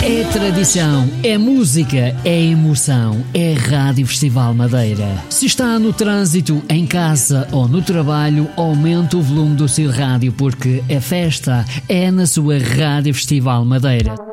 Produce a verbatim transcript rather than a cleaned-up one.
É tradição, é música, é emoção, é Rádio Festival Madeira. Se está no trânsito, em casa ou no trabalho, aumente o volume do seu rádio porque a festa é na sua Rádio Festival Madeira.